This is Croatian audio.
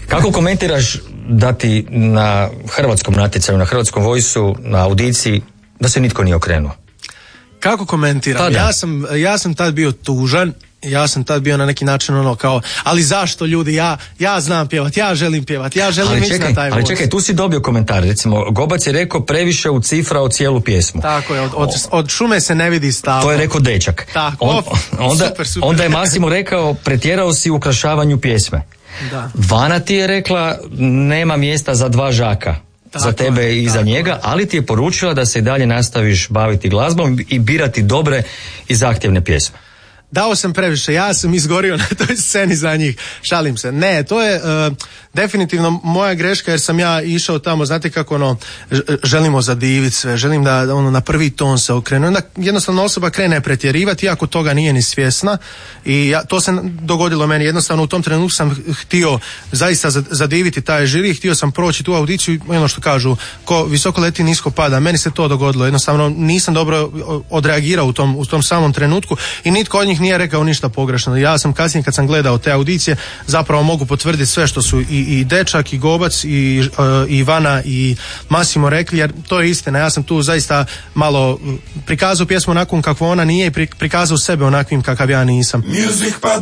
Kako komentiraš da ti na hrvatskom natjecanju, na Hrvatskom Voice-u, na audiciji, da se nitko nije okrenuo? Kako komentiram? Ja sam tad bio tužan, ja sam tad bio na neki način kao, ali zašto ljudi, ja znam pjevat, ja želim pjevat, ja želim ići na taj voz. Ali čekaj, tu si dobio komentar, recimo, Gobac je rekao previše ucifrao cijelu pjesmu. Tako je, od šume se ne vidi stava. To je rekao dečak. Tako, super. Onda je Massimo rekao, pretjerao si u ukrašavanju pjesme. Da. Vana ti je rekla, nema mjesta za dva žaka. Tako za tebe i za njega, ali ti je poručila da se i dalje nastaviš baviti glazbom i birati dobre i zahtjevne pjesme. Dao sam previše, ja sam izgorio na toj sceni za njih, šalim se. Ne, to je definitivno moja greška jer sam ja išao tamo, znate kako želimo zadiviti sve, želim da na prvi ton se okrenu. Onda jednostavno osoba krene pretjerivati, iako toga nije ni svjesna i to se dogodilo meni. Jednostavno u tom trenutku sam htio zaista zadiviti taj žiri, htio sam proći tu audiciju, ono što kažu, ko visoko leti nisko pada. Meni se to dogodilo, jednostavno nisam dobro odreagirao u tom samom trenutku i nitko od njih nije rekao ništa pogrešno. Ja sam kasnije kad sam gledao te audicije zapravo mogu potvrditi sve što su i Dečak i Gobac i Ivana i Massimo rekli, jer to je istina. Ja sam tu zaista malo prikazao pjesmu onakvom kakvo ona nije i prikazao sebe onakvim kakav ja nisam.